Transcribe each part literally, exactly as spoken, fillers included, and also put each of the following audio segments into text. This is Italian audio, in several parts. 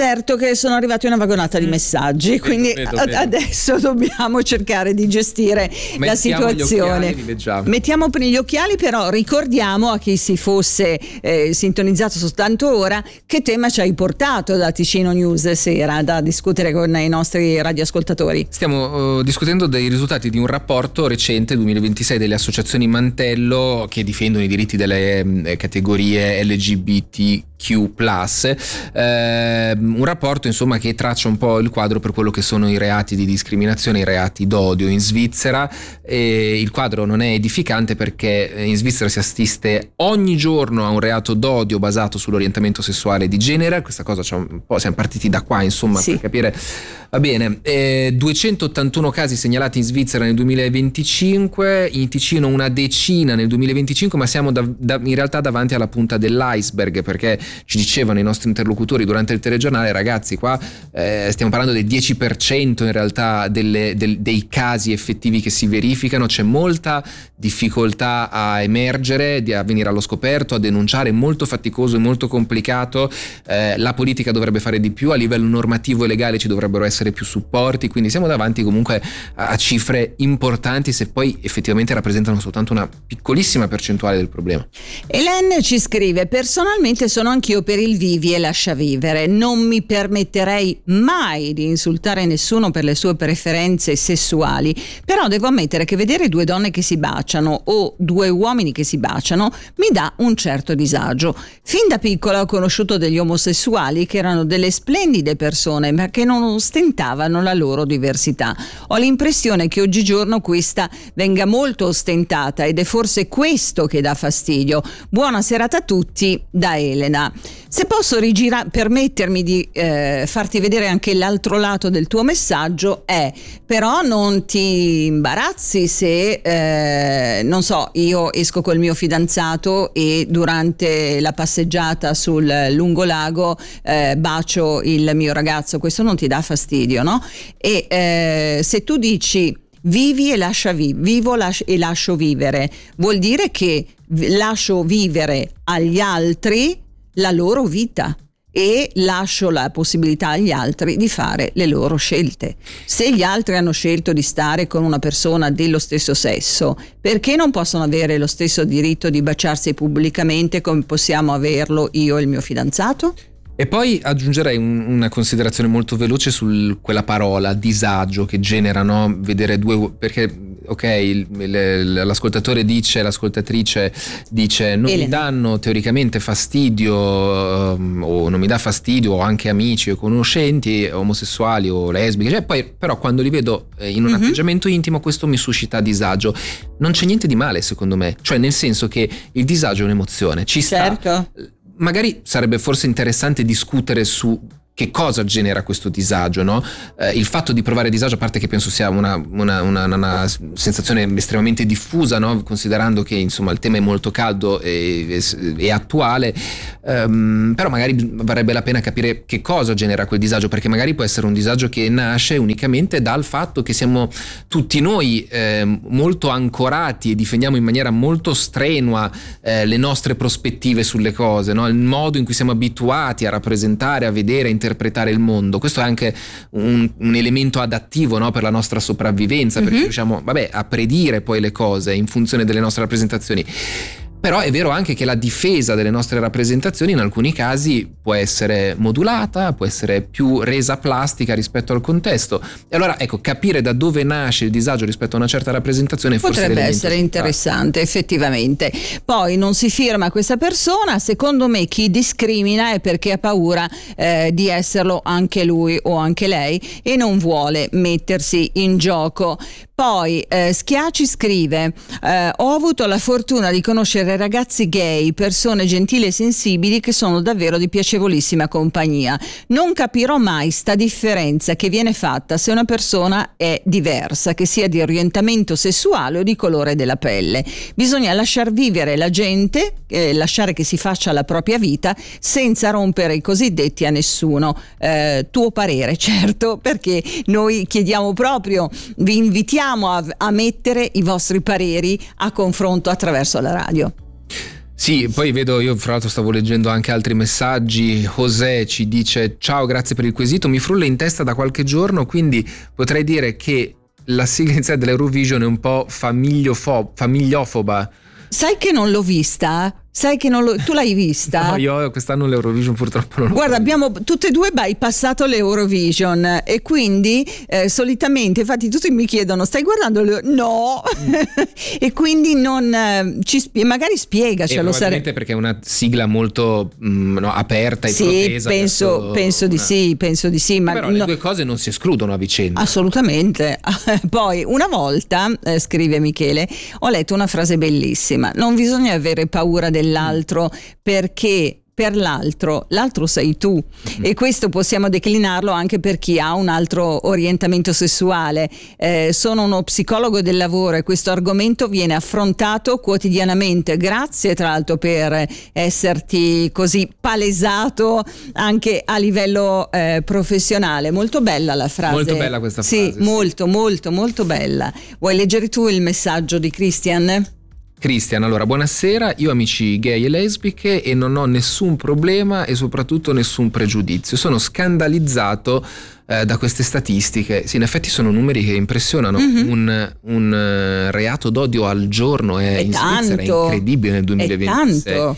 avverto che sono arrivati una vagonata di messaggi, vedo, quindi vedo, ad- vedo. adesso dobbiamo cercare di gestire Mettiamo la situazione. Gli occhiali, li leggiamo. Mettiamo per gli occhiali, però ricordiamo a chi si fosse eh, sintonizzato soltanto ora che tema ci hai portato da Ticino News sera da discutere con i nostri radioascoltatori. Stiamo uh, discutendo dei risultati di un rapporto recente duemilaventisei delle associazioni Mantello che difendono i diritti delle eh, categorie L G B T Q plus, eh, un rapporto insomma che traccia un po' il quadro per quello che sono i reati di discriminazione, i reati d'odio in Svizzera. E il quadro non è edificante perché in Svizzera si assiste ogni giorno a un reato d'odio basato sull'orientamento sessuale di genere. Questa cosa c'è un po', siamo partiti da qua insomma, sì, per capire. Va bene, eh, duecentottantuno casi segnalati in Svizzera nel duemilaventicinque, in Ticino una decina nel duemilaventicinque, ma siamo da, da, in realtà davanti alla punta dell'iceberg, perché ci dicevano i nostri interlocutori durante il telegiornale: ragazzi, qua eh, stiamo parlando del dieci per cento in realtà delle, del, dei casi effettivi che si verificano, c'è molta difficoltà a emergere, a venire allo scoperto, a denunciare, è molto faticoso e molto complicato, eh, la politica dovrebbe fare di più, a livello normativo e legale ci dovrebbero essere più supporti, quindi siamo davanti comunque a, a cifre importanti, se poi effettivamente rappresentano soltanto una piccolissima percentuale del problema. Hélène ci scrive: personalmente sono anch'io per il vivi e lascia vivere, non mi permetterei mai di insultare nessuno per le sue preferenze sessuali, però devo ammettere che vedere due donne che si baciano o due uomini che si baciano mi dà un certo disagio. Fin da piccola ho conosciuto degli omosessuali che erano delle splendide persone ma che non ostentavano la loro diversità. Ho l'impressione che oggigiorno questa venga molto ostentata ed è forse questo che dà fastidio. Buona serata a tutti, da Elena. Se posso rigira- permettermi di eh, farti vedere anche l'altro lato del tuo messaggio, è però non ti imbarazzi se eh, non so, io esco col mio fidanzato e durante la passeggiata sul lungolago eh, bacio il mio ragazzo, questo non ti dà fastidio, no? E eh, se tu dici vivi e lascia vi- vivo las- e lascio vivere, vuol dire che lascio vivere agli altri la loro vita e lascio la possibilità agli altri di fare le loro scelte. Se gli altri hanno scelto di stare con una persona dello stesso sesso, perché non possono avere lo stesso diritto di baciarsi pubblicamente come possiamo averlo io e il mio fidanzato? E poi aggiungerei un, una considerazione molto veloce su quella parola disagio che genera, no? Vedere due, perché ok, il, il, l'ascoltatore dice, l'ascoltatrice dice non Elena. mi danno teoricamente fastidio um, o non mi dà fastidio, ho anche amici o conoscenti omosessuali o lesbiche, cioè, poi però quando li vedo eh, in un mm-hmm. atteggiamento intimo questo mi suscita disagio. Non c'è niente di male secondo me, cioè nel senso che il disagio è un'emozione, ci sta. Certo. Magari sarebbe forse interessante discutere su che cosa genera questo disagio, no? Eh, il fatto di provare disagio, a parte che penso sia una, una, una, una sensazione estremamente diffusa, no? Considerando che insomma il tema è molto caldo e, e, e attuale, ehm, però magari varrebbe la pena capire che cosa genera quel disagio, perché magari può essere un disagio che nasce unicamente dal fatto che siamo tutti noi eh, molto ancorati e difendiamo in maniera molto strenua eh, le nostre prospettive sulle cose, no? Il modo in cui siamo abituati a rappresentare, a vedere, a interpretare il mondo. Questo è anche un, un elemento adattivo, no? Per la nostra sopravvivenza, mm-hmm. perché riusciamo vabbè, a predire poi le cose in funzione delle nostre rappresentazioni. Però è vero anche che la difesa delle nostre rappresentazioni in alcuni casi può essere modulata, può essere più resa plastica rispetto al contesto. E allora ecco, capire da dove nasce il disagio rispetto a una certa rappresentazione potrebbe forse essere interessante, effettivamente. Poi non si firma questa persona, secondo me chi discrimina è perché ha paura eh, di esserlo anche lui o anche lei e non vuole mettersi in gioco. Poi eh, Schiaci scrive: eh, ho avuto la fortuna di conoscere ragazzi gay, persone gentili e sensibili che sono davvero di piacevolissima compagnia. Non capirò mai sta differenza che viene fatta se una persona è diversa, che sia di orientamento sessuale o di colore della pelle. Bisogna lasciar vivere la gente, eh, lasciare che si faccia la propria vita senza rompere i cosiddetti a nessuno. Eh, tuo parere, certo, perché noi chiediamo proprio, vi invitiamo a, a mettere i vostri pareri a confronto attraverso la radio. Sì, poi vedo, io fra l'altro stavo leggendo anche altri messaggi. José ci dice: ciao, grazie per il quesito, mi frulla in testa da qualche giorno, quindi potrei dire che la sigla iniziale dell'Eurovision è un po' famigliofob- famigliofoba. Sai che non l'ho vista? Sai che non lo, tu l'hai vista? No, io quest'anno l'Eurovision purtroppo non l'ho Guarda, abbiamo tutte e due bypassato l'Eurovision e quindi eh, solitamente, infatti tutti mi chiedono: stai guardando? Le... No! Mm. E quindi non eh, ci spie- magari spiegacelo. Probabilmente sare... perché è una sigla molto mh, no, aperta e sì, protesa. penso, penso di una... sì, penso di sì. Ma però no... le due cose non si escludono a vicenda. Assolutamente. Poi una volta, eh, scrive Michele, ho letto una frase bellissima: non bisogna avere paura del l'altro, perché per l'altro, l'altro sei tu, mm-hmm. e questo possiamo declinarlo anche per chi ha un altro orientamento sessuale. Eh, sono uno psicologo del lavoro e questo argomento viene affrontato quotidianamente. Grazie tra l'altro per esserti così palesato anche a livello eh, professionale. Molto bella la frase. Molto bella questa frase. Sì, molto, molto, molto bella. Vuoi leggere tu il messaggio di Christian? Christian, allora, buonasera, io ho amici gay e lesbiche e non ho nessun problema e soprattutto nessun pregiudizio. Sono scandalizzato eh, da queste statistiche. Sì, in effetti sono numeri che impressionano. Mm-hmm. Un, un uh, reato d'odio al giorno è, è in tanto, Svizzera è incredibile nel duemilaventisei. È tanto.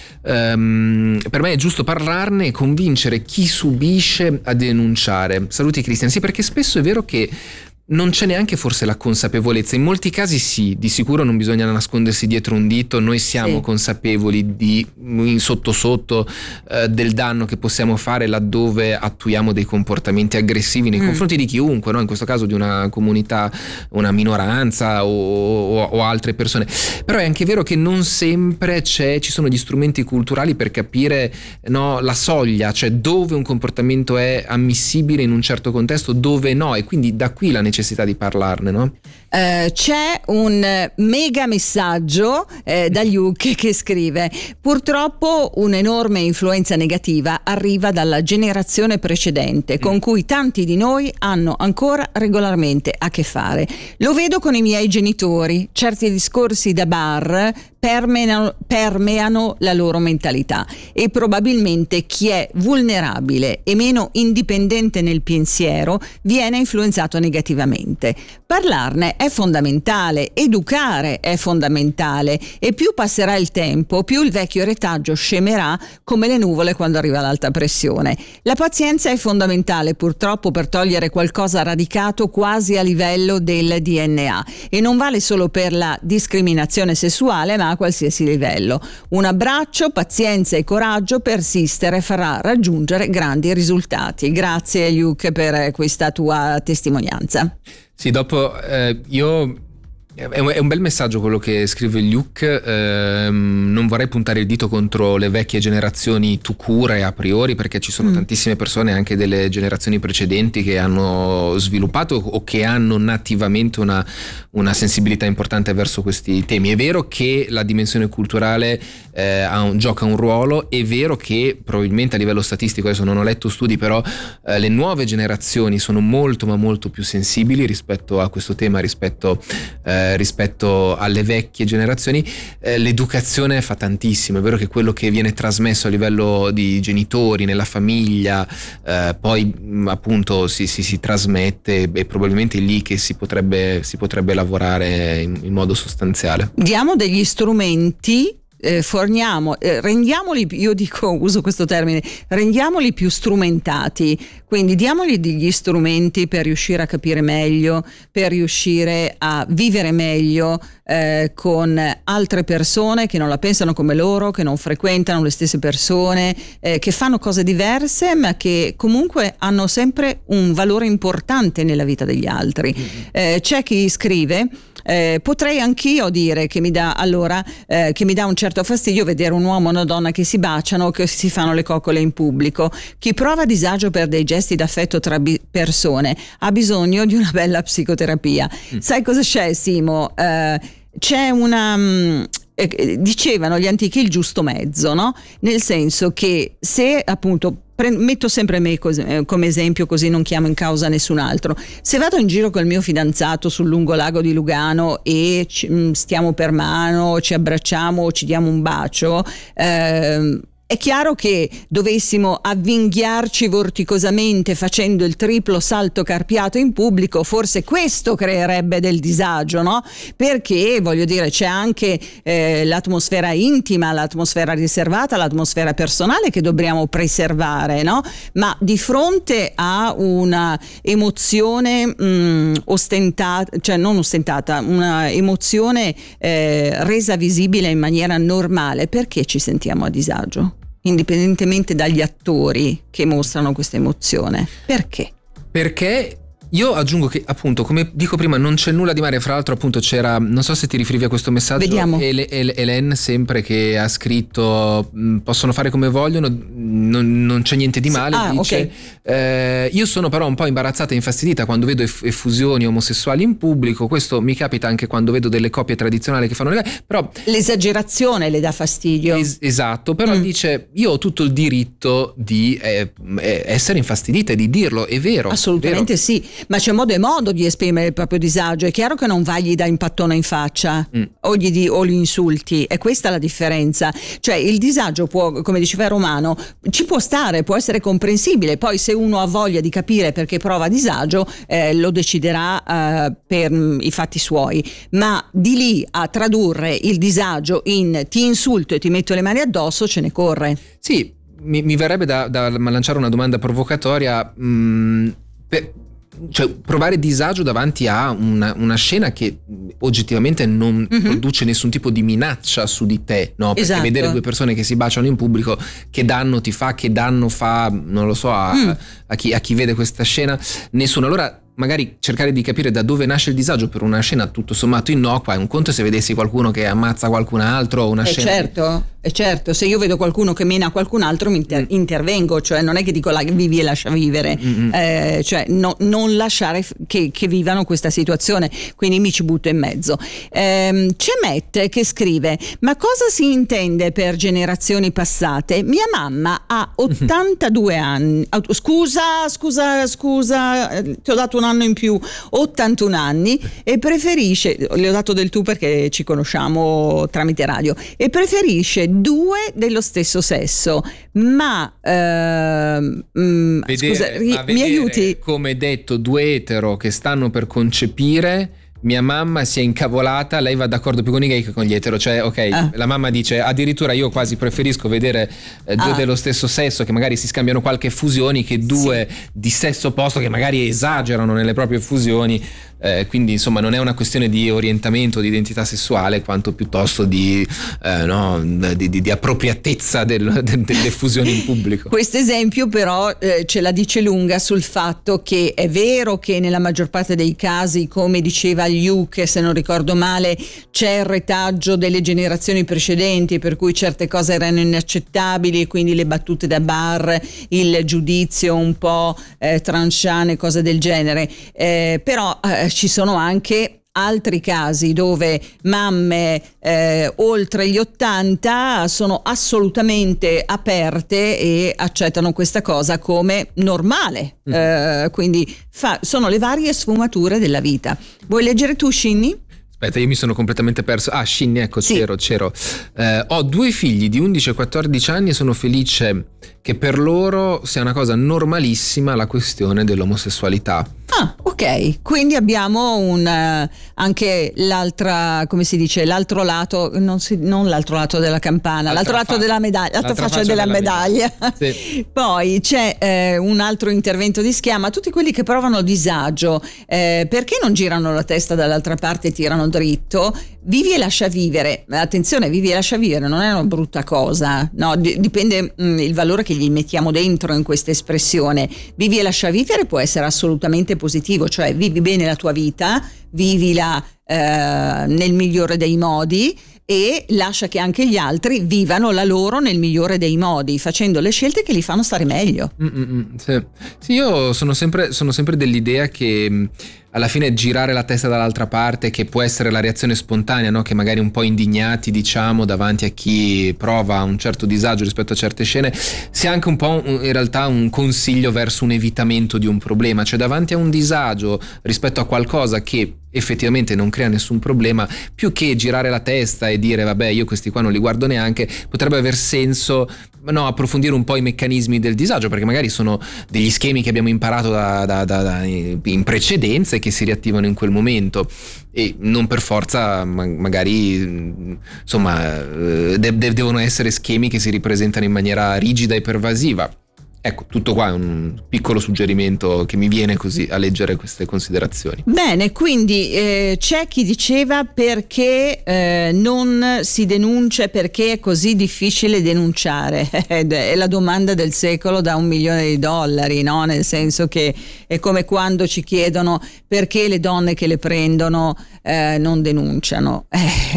Um, per me è giusto parlarne e convincere chi subisce a denunciare. Saluti Christian. Sì, perché spesso è vero che non c'è neanche forse la consapevolezza. In molti casi sì, di sicuro non bisogna nascondersi dietro un dito. Noi siamo sì. consapevoli di in sotto sotto eh, del danno che possiamo fare laddove attuiamo dei comportamenti aggressivi nei mm. confronti di chiunque, no? In questo caso di una comunità, una minoranza o, o, o altre persone. Però è anche vero che non sempre c'è, ci sono gli strumenti culturali per capire, no, la soglia, cioè dove un comportamento è ammissibile in un certo contesto, dove no, e quindi da qui la necessità necessità di parlarne, no? Uh, c'è un mega messaggio eh, da Luke che scrive: purtroppo un'enorme influenza negativa arriva dalla generazione precedente, con cui tanti di noi hanno ancora regolarmente a che fare. Lo vedo con i miei genitori, certi discorsi da bar permeano, permeano la loro mentalità e probabilmente chi è vulnerabile e meno indipendente nel pensiero viene influenzato negativamente. Parlarne è fondamentale, educare è fondamentale, e più passerà il tempo, più il vecchio retaggio scemerà come le nuvole quando arriva l'alta pressione. La pazienza è fondamentale purtroppo per togliere qualcosa radicato quasi a livello del D N A, e non vale solo per la discriminazione sessuale ma a qualsiasi livello. Un abbraccio, pazienza e coraggio, persistere farà raggiungere grandi risultati. Grazie Luke per questa tua testimonianza. Sì, dopo eh, io è un, è un bel messaggio quello che scrive Luke. ehm, non vorrei puntare il dito contro le vecchie generazioni tout court e a priori, perché ci sono mm. tantissime persone anche delle generazioni precedenti che hanno sviluppato o che hanno nativamente una, una sensibilità importante verso questi temi. È vero che la dimensione culturale eh, ha un, gioca un ruolo, è vero che probabilmente a livello statistico, adesso non ho letto studi, però eh, le nuove generazioni sono molto ma molto più sensibili rispetto a questo tema, rispetto eh, rispetto alle vecchie generazioni. Eh, l'educazione fa tantissimo. È vero che quello che viene trasmesso a livello di genitori, nella famiglia, eh, poi mh, appunto si, si, si trasmette, e probabilmente è lì che si potrebbe, si potrebbe lavorare in, in modo sostanziale. Diamo degli strumenti. Eh, forniamo, eh, rendiamoli, io dico, uso questo termine, rendiamoli più strumentati, quindi diamogli degli strumenti per riuscire a capire meglio, per riuscire a vivere meglio eh, con altre persone che non la pensano come loro, che non frequentano le stesse persone, eh, che fanno cose diverse ma che comunque hanno sempre un valore importante nella vita degli altri. Eh, c'è chi scrive: Eh, potrei anch'io dire che mi dà allora eh, che mi dà un certo fastidio vedere un uomo e una donna che si baciano o che si fanno le coccole in pubblico. Chi prova disagio per dei gesti d'affetto tra bi- persone ha bisogno di una bella psicoterapia. Mm. Sai cosa c'è, Simo? Eh, c'è una... Mh, eh, dicevano gli antichi il giusto mezzo, no? Nel senso che se appunto metto sempre me come esempio, così non chiamo in causa nessun altro. Se vado in giro col mio fidanzato sul lungolago di Lugano e ci, stiamo per mano, ci abbracciamo, ci diamo un bacio, eh, è chiaro che dovessimo avvinghiarci vorticosamente facendo il triplo salto carpiato in pubblico, forse questo creerebbe del disagio, no? Perché voglio dire, c'è anche eh, l'atmosfera intima, l'atmosfera riservata, l'atmosfera personale che dobbiamo preservare, no? Ma di fronte a una emozione mh, ostentata, cioè non ostentata, una emozione eh, resa visibile in maniera normale, perché ci sentiamo a disagio? Indipendentemente dagli attori che mostrano questa emozione. Perché? Perché io aggiungo che appunto, come dico prima, non c'è nulla di male. Fra l'altro appunto c'era, non so se ti riferivi a questo messaggio, Vediamo. Ele, Ele, Hélène sempre che ha scritto possono fare come vogliono, non, non c'è niente di male, ah, dice okay. eh, io sono però un po' imbarazzata e infastidita quando vedo eff- effusioni omosessuali in pubblico. Questo mi capita anche quando vedo delle coppie tradizionali che fanno le gare, però l'esagerazione le dà fastidio. es- esatto, però mm. dice io ho tutto il diritto di eh, essere infastidita e di dirlo, è vero, assolutamente vero. Sì, ma c'è modo e modo di esprimere il proprio disagio. È chiaro che non vai gli dai un pattone in faccia mm. o gli di, o gli insulti, è questa la differenza. Cioè il disagio può, come diceva Romano, ci può stare, può essere comprensibile, poi se uno ha voglia di capire perché prova disagio eh, lo deciderà eh, per mh, i fatti suoi, ma di lì a tradurre il disagio in ti insulto e ti metto le mani addosso ce ne corre. Sì, mi, mi verrebbe da, da lanciare una domanda provocatoria, mh, per cioè provare disagio davanti a una, una scena che oggettivamente non mm-hmm. produce nessun tipo di minaccia su di te, no? Perché esatto. vedere due persone che si baciano in pubblico, che danno ti fa, che danno fa, non lo so, a, mm. a, chi, a chi vede questa scena, nessuno. Allora magari cercare di capire da dove nasce il disagio per una scena tutto sommato innocua. È un conto se vedessi qualcuno che ammazza qualcun altro o una è scena certo è certo se io vedo qualcuno che mena qualcun altro mi inter- intervengo, cioè non è che dico la, vivi e lascia vivere, mm-hmm. eh, cioè no, non lasciare f- che, che vivano questa situazione, quindi mi ci butto in mezzo. ehm, c'è Matt che scrive: ma cosa si intende per generazioni passate? Mia mamma ha ottantadue anni, scusa scusa scusa ti ho dato un anno in più, ottantuno anni, e preferisce, le ho dato del tu perché ci conosciamo tramite radio, e preferisce due dello stesso sesso, ma ehm, vedere, scusa, ma mi aiuti? Come detto, due etero che stanno per concepire, mia mamma si è incavolata, lei va d'accordo più con i gay che con gli etero, cioè ok, ah. la mamma dice addirittura io quasi preferisco vedere eh, due ah. dello stesso sesso che magari si scambiano qualche fusioni che due sì. di sesso opposto che magari esagerano nelle proprie fusioni, eh, quindi insomma non è una questione di orientamento, di identità sessuale, quanto piuttosto di, eh, no, di, di, di appropriatezza del, de, delle fusioni in pubblico. Questo esempio però eh, ce la dice lunga sul fatto che è vero che nella maggior parte dei casi, come diceva Luke, se non ricordo male, c'è il retaggio delle generazioni precedenti per cui certe cose erano inaccettabili e quindi le battute da bar, il giudizio un po' eh, tranchant e cose del genere, eh, però eh, ci sono anche altri casi dove mamme eh, oltre gli ottanta sono assolutamente aperte e accettano questa cosa come normale, mm. eh, quindi fa, sono le varie sfumature della vita. Vuoi leggere tu, Shinny? Aspetta, io mi sono completamente perso. Ah, Shinny, ecco, sì. c'ero, c'ero. Eh, ho due figli di undici e quattordici anni e sono felice che per loro sia una cosa normalissima la questione dell'omosessualità. Ah, ok, quindi abbiamo un uh, anche l'altra, come si dice, l'altro lato, non, si, non l'altro lato della campana, l'altro lato fa- della medaglia, l'altra, l'altra faccia, faccia della, della medaglia. medaglia. Sì. Poi c'è eh, un altro intervento di Schiama: tutti quelli che provano disagio, eh, perché non girano la testa dall'altra parte e tirano dritto? Vivi e lascia vivere. Attenzione, vivi e lascia vivere non è una brutta cosa, no? D- dipende mh, il valore che gli mettiamo dentro in questa espressione. Vivi e lascia vivere può essere assolutamente positivo, cioè vivi bene la tua vita, vivila eh, nel migliore dei modi e lascia che anche gli altri vivano la loro nel migliore dei modi, facendo le scelte che li fanno stare meglio. Mm-mm, sì. Sì, io sono sempre, sono sempre dell'idea che alla fine girare la testa dall'altra parte, che può essere la reazione spontanea, no? Che magari un po' indignati diciamo davanti a chi prova un certo disagio rispetto a certe scene, sia anche un po' in realtà un consiglio verso un evitamento di un problema, cioè davanti a un disagio rispetto a qualcosa che effettivamente non crea nessun problema, più che girare la testa e dire vabbè io questi qua non li guardo neanche, potrebbe aver senso no, approfondire un po' i meccanismi del disagio, perché magari sono degli schemi che abbiamo imparato da, da, da, da, in precedenza e che si riattivano in quel momento, e non per forza ma, magari insomma de- de- devono essere schemi che si ripresentano in maniera rigida e pervasiva. Ecco, tutto qua è un piccolo suggerimento che mi viene così a leggere queste considerazioni. Bene, quindi eh, c'è chi diceva perché eh, non si denuncia, perché è così difficile denunciare. È la domanda del secolo da un milione di dollari, no? Nel senso che è come quando ci chiedono perché le donne che le prendono eh, non denunciano.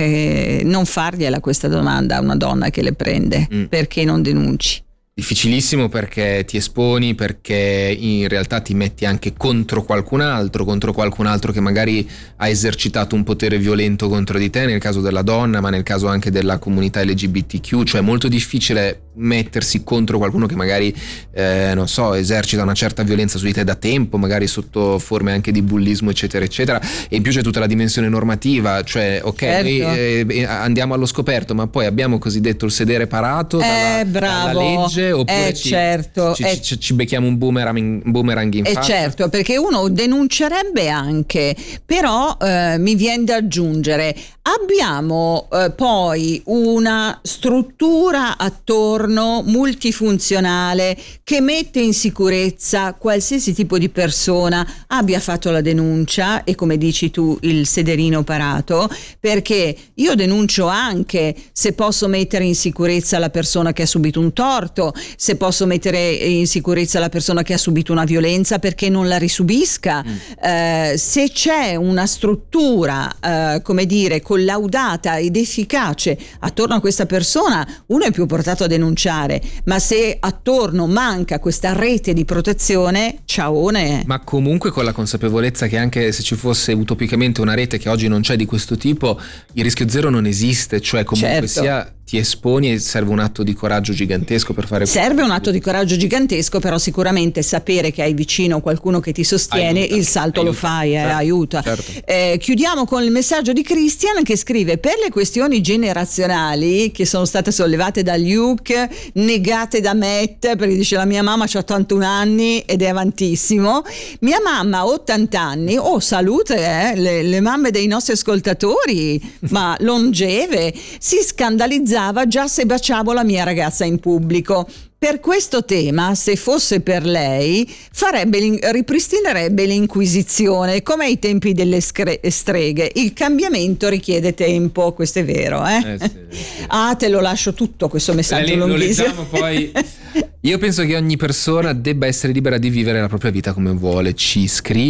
Eh, non fargliela questa domanda a una donna che le prende, mm. perché non denunci? Difficilissimo, perché ti esponi, perché in realtà ti metti anche contro qualcun altro, contro qualcun altro che magari ha esercitato un potere violento contro di te, nel caso della donna, ma nel caso anche della comunità L G B T Q, cioè è molto difficile mettersi contro qualcuno che magari eh, non so, esercita una certa violenza su di te da tempo, magari sotto forme anche di bullismo eccetera eccetera, e in più c'è tutta la dimensione normativa, cioè ok, certo. noi eh, andiamo allo scoperto, ma poi abbiamo cosiddetto il sedere parato dalla, eh, bravo. dalla legge, oppure eh, ci, certo. ci, eh, ci, ci becchiamo un boomerang, un boomerang in eh, faccia. certo, perché uno denuncerebbe anche, però eh, mi viene da aggiungere, abbiamo eh, poi una struttura attorno multifunzionale che mette in sicurezza qualsiasi tipo di persona abbia fatto la denuncia, e come dici tu il sederino parato, perché io denuncio anche se posso mettere in sicurezza la persona che ha subito un torto, se posso mettere in sicurezza la persona che ha subito una violenza perché non la risubisca, mm. eh, se c'è una struttura eh, come dire collaudata ed efficace attorno a questa persona, uno è più portato a denunciare, ma se attorno manca questa rete di protezione, ciaone. Ma comunque con la consapevolezza che anche se ci fosse utopicamente una rete che oggi non c'è di questo tipo, il rischio zero non esiste, cioè comunque certo. sia ti esponi e serve un atto di coraggio gigantesco per fare serve questo. Un atto di coraggio gigantesco, però sicuramente sapere che hai vicino qualcuno che ti sostiene, aiuta, il salto aiuta, lo fai, certo, eh, aiuta. Certo. Eh, chiudiamo con il messaggio di Christian che scrive: per le questioni generazionali che sono state sollevate da Luke, negate da Matt, perché dice la mia mamma ha ottantuno anni ed è avantissimo, mia mamma ha ottanta anni, oh salute eh, le, le mamme dei nostri ascoltatori, ma longeve, si scandalizza già se baciavo la mia ragazza in pubblico. Per questo tema, se fosse per lei, farebbe, ripristinerebbe l'inquisizione come ai tempi delle scre- streghe. Il cambiamento richiede tempo, questo è vero, eh? eh sì, sì. Ah, te lo lascio tutto questo messaggio lo lunghissimo. Leggiamo poi. Io penso che ogni persona debba essere libera di vivere la propria vita come vuole. Ci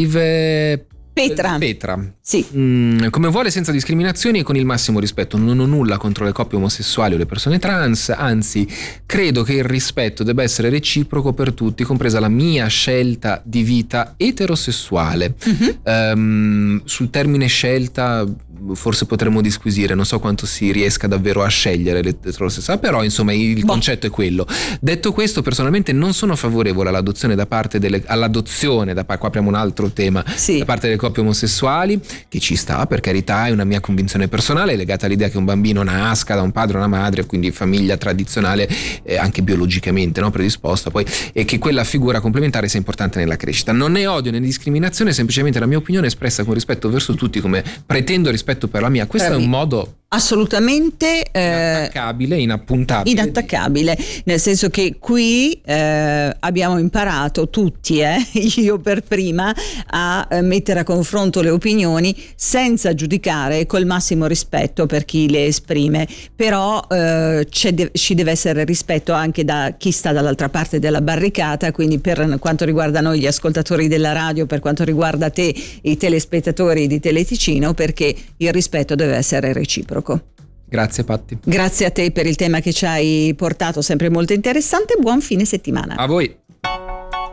scrive Petra. Petra. Sì. Mm, come vuole, senza discriminazioni e con il massimo rispetto. Non ho nulla contro le coppie omosessuali o le persone trans, anzi credo che il rispetto debba essere reciproco per tutti, compresa la mia scelta di vita eterosessuale. Mm-hmm. Um, sul termine scelta forse potremmo disquisire, non so quanto si riesca davvero a scegliere l'eterosessuale, però insomma il boh. concetto è quello. Detto questo, personalmente non sono favorevole all'adozione da parte delle all'adozione da qua apriamo un altro tema, sì. da parte delle coppie omosessuali, che ci sta, per carità, è una mia convinzione personale legata all'idea che un bambino nasca da un padre o una madre, quindi famiglia tradizionale, eh, anche biologicamente, no, predisposta poi, e che quella figura complementare sia importante nella crescita. Non ne odio né discriminazione, semplicemente la mia opinione espressa con rispetto verso tutti, come pretendo rispetto per la mia. Questo Bravi. È un modo assolutamente eh, inattaccabile, inappuntabile. Inattaccabile, nel senso che qui eh, abbiamo imparato tutti, eh, io per prima, a eh, mettere a confronto le opinioni senza giudicare, col massimo rispetto per chi le esprime, però eh, c'è de- ci deve essere rispetto anche da chi sta dall'altra parte della barricata, quindi per quanto riguarda noi gli ascoltatori della radio, per quanto riguarda te i telespettatori di Teleticino, perché il rispetto deve essere reciproco. Grazie Patti. Grazie a te per il tema che ci hai portato, sempre molto interessante. Buon fine settimana. A voi.